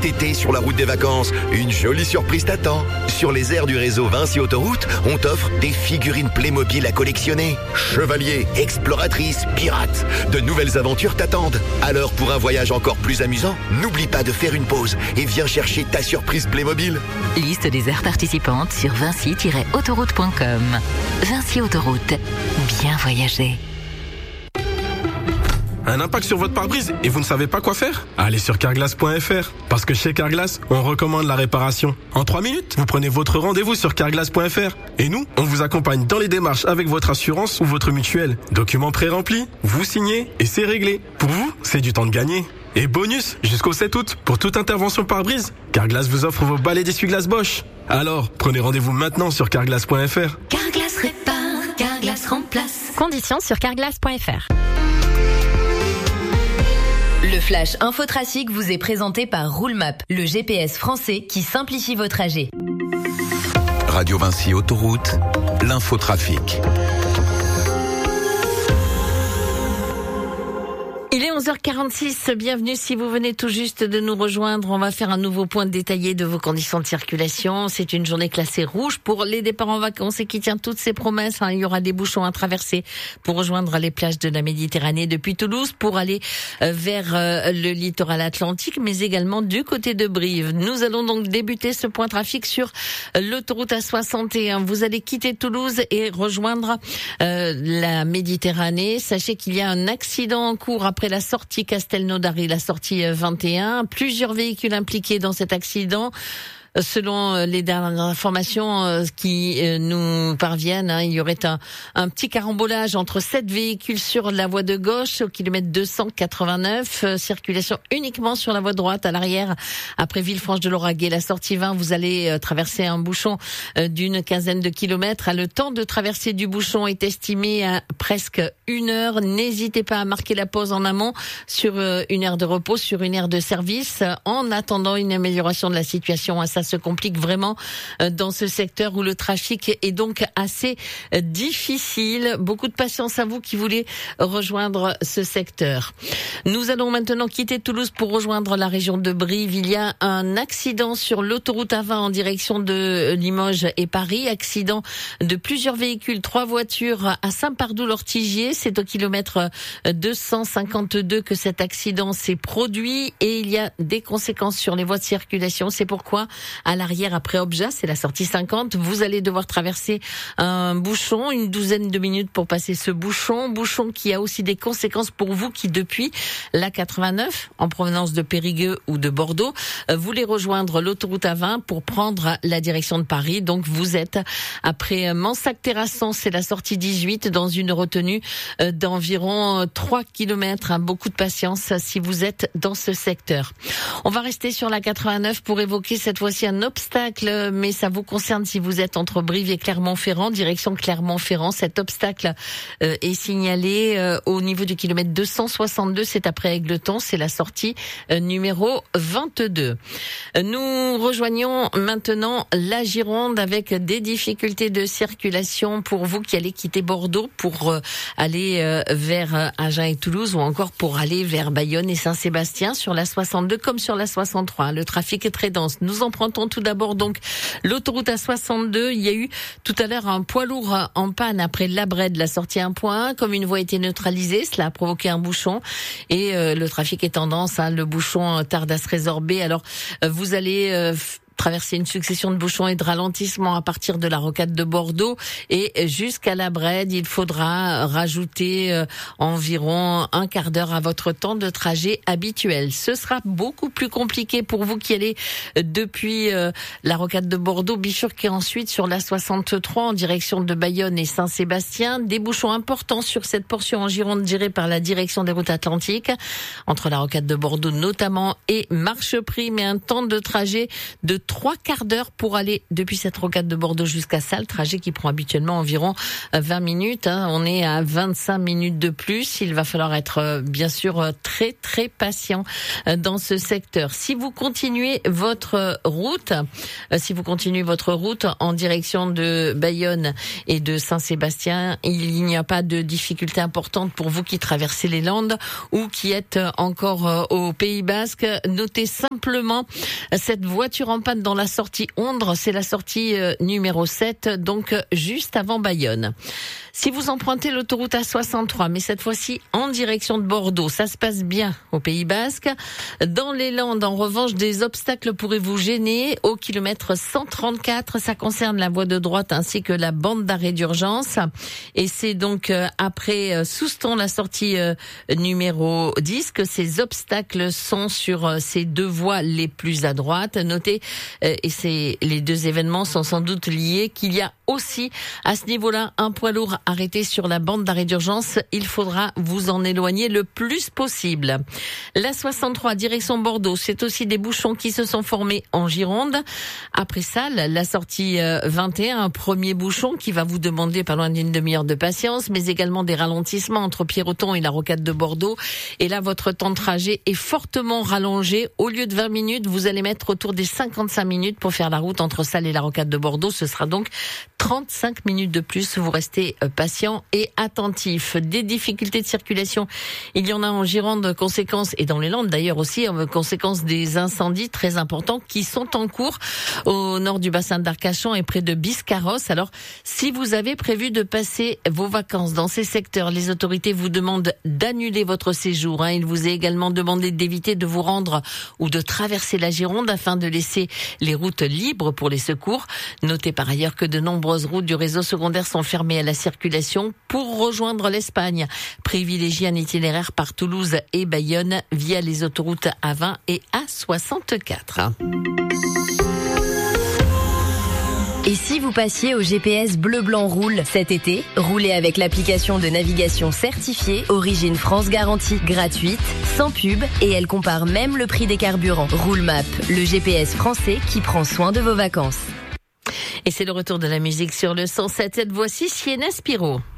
Cet été, sur la route des vacances, une jolie surprise t'attend. Sur les aires du réseau Vinci Autoroute, on t'offre des figurines Playmobil à collectionner. Chevaliers, exploratrices, pirates, de nouvelles aventures t'attendent. Alors pour un voyage encore plus amusant, n'oublie pas de faire une pause et viens chercher ta surprise Playmobil. Liste des aires participantes sur vinci-autoroute.com. Vinci Autoroute, bien voyager. Un impact sur votre pare-brise et vous ne savez pas quoi faire ? Allez sur carglass.fr. Parce que chez Carglass, on recommande la réparation. En 3 minutes, vous prenez votre rendez-vous sur carglass.fr. Et nous, on vous accompagne dans les démarches avec votre assurance ou votre mutuelle. Documents pré-remplis, vous signez et c'est réglé. Pour vous, c'est du temps de gagner. Et bonus, jusqu'au 7 août, pour toute intervention pare-brise, Carglass vous offre vos balais d'essuie-glace Bosch. Alors, prenez rendez-vous maintenant sur carglass.fr. Carglass répare, Carglass remplace. Conditions sur carglass.fr. Le Flash Infotrafic vous est présenté par Roulemap, le GPS français qui simplifie vos trajets. Radio Vinci Autoroute, l'infotrafic. Il est 11h46, bienvenue si vous venez tout juste de nous rejoindre. On va faire un nouveau point détaillé de vos conditions de circulation. C'est une journée classée rouge pour les départs en vacances et qui tient toutes ses promesses. Il y aura des bouchons à traverser pour rejoindre les plages de la Méditerranée depuis Toulouse pour aller vers le littoral atlantique, mais également du côté de Brive. Nous allons donc débuter ce point trafic sur l'autoroute A61. Vous allez quitter Toulouse et rejoindre la Méditerranée. Sachez qu'il y a un accident en cours après la sortie Castelnaudary, la sortie 21. Plusieurs véhicules impliqués dans cet accident. Selon les dernières informations qui nous parviennent, il y aurait un petit carambolage entre 7 véhicules sur la voie de gauche au kilomètre 289, circulation uniquement sur la voie droite à l'arrière. Après Villefranche-de-Lauragais, la sortie 20, vous allez traverser un bouchon d'une quinzaine de kilomètres. Le temps de traversée du bouchon est estimé à presque 1 heure. N'hésitez pas à marquer la pause en amont sur une aire de repos, sur une aire de service, en attendant une amélioration de la situation. Ça se complique vraiment dans ce secteur où le trafic est donc assez difficile. Beaucoup de patience à vous qui voulez rejoindre ce secteur. Nous allons maintenant quitter Toulouse pour rejoindre la région de Brive. Il y a un accident sur l'autoroute A20 en direction de Limoges et Paris. Accident de plusieurs véhicules, 3 voitures à Saint-Pardoux-l'Ortigier. C'est au kilomètre 252 que cet accident s'est produit et il y a des conséquences sur les voies de circulation. C'est pourquoi à l'arrière, après Obja, c'est la sortie 50, vous allez devoir traverser un bouchon, une douzaine de minutes pour passer ce bouchon qui a aussi des conséquences pour vous qui, depuis la 89, en provenance de Périgueux ou de Bordeaux, voulez rejoindre l'autoroute A20 pour prendre la direction de Paris. Donc vous êtes, après Mansac-Terrasson, c'est la sortie 18, dans une retenue d'environ 3 km. Beaucoup de patience si vous êtes dans ce secteur. On va rester sur la 89 pour évoquer cette fois-ci un obstacle, mais ça vous concerne si vous êtes entre Brive et Clermont-Ferrand, direction Clermont-Ferrand. Cet obstacle est signalé au niveau du kilomètre 262, c'est après Égletons, c'est la sortie numéro 22. Nous rejoignons maintenant la Gironde avec des difficultés de circulation pour vous qui allez quitter Bordeaux pour aller vers Agen et Toulouse ou encore pour aller vers Bayonne et Saint-Sébastien sur la 62 comme sur la 63. Le trafic est très dense. Nous empruntons tout d'abord donc l'autoroute A62. Il y a eu tout à l'heure un poids lourd en panne après Labrède, la sortie 1.1. Comme une voie a été neutralisée, cela a provoqué un bouchon et le trafic est tendance. Le bouchon tarde à se résorber. Alors vous allez traverser une succession de bouchons et de ralentissements à partir de la rocade de Bordeaux et jusqu'à la Brède. Il faudra rajouter environ un quart d'heure à votre temps de trajet habituel. Ce sera beaucoup plus compliqué pour vous qui allez depuis la rocade de Bordeaux bifurquer ensuite sur la 63 en direction de Bayonne et Saint-Sébastien. Des bouchons importants sur cette portion en Gironde gérée par la direction des routes atlantiques entre la rocade de Bordeaux notamment et Marcheprix, mais un temps de trajet de 3 quarts d'heure pour aller depuis cette rocade de Bordeaux jusqu'à Salles, trajet qui prend habituellement environ 20 minutes. On est à 25 minutes de plus. Il va falloir être bien sûr très très patient dans ce secteur. Si vous continuez votre route en direction de Bayonne et de Saint-Sébastien, il n'y a pas de difficulté importante pour vous qui traversez les Landes ou qui êtes encore au Pays Basque. Notez simplement cette voiture en panne dans la sortie Ondre, c'est la sortie numéro 7, donc juste avant Bayonne. Si vous empruntez l'autoroute A63, mais cette fois-ci en direction de Bordeaux, ça se passe bien au Pays Basque. Dans les Landes, en revanche, des obstacles pourraient vous gêner. Au kilomètre 134, ça concerne la voie de droite ainsi que la bande d'arrêt d'urgence. Et c'est donc après Souston, la sortie numéro 10, que ces obstacles sont sur ces deux voies les plus à droite. Notez, et les deux événements sont sans doute liés, qu'il y a aussi à ce niveau-là un poids lourd arrêté sur la bande d'arrêt d'urgence. Il faudra vous en éloigner le plus possible. La 63 direction Bordeaux, c'est aussi des bouchons qui se sont formés en Gironde. Après Salles, la sortie 21, un premier bouchon qui va vous demander pas loin d'une demi-heure de patience, mais également des ralentissements entre Pierreton et la rocade de Bordeaux. Et là, votre temps de trajet est fortement rallongé. Au lieu de 20 minutes, vous allez mettre autour des 55 minutes pour faire la route entre Salles et la rocade de Bordeaux. Ce sera donc 35 minutes de plus. Vous restez patient et attentif. Des difficultés de circulation, il y en a en Gironde, conséquence, et dans les Landes d'ailleurs aussi, conséquence des incendies très importants qui sont en cours au nord du bassin d'Arcachon et près de Biscarrosse. Alors, si vous avez prévu de passer vos vacances dans ces secteurs, les autorités vous demandent d'annuler votre séjour. Il vous est également demandé d'éviter de vous rendre ou de traverser la Gironde afin de laisser les routes libres pour les secours. Notez par ailleurs que de nombreuses routes du réseau secondaire sont fermées à la circulation pour rejoindre l'Espagne. Privilégiez un itinéraire par Toulouse et Bayonne via les autoroutes A20 et A64. Et si vous passiez au GPS Bleu Blanc Roule cet été, roulez avec l'application de navigation certifiée Origine France Garantie, gratuite, sans pub, et elle compare même le prix des carburants. Roulemap, le GPS français qui prend soin de vos vacances. Et c'est le retour de la musique sur le 107. Voici Sienna Spiro.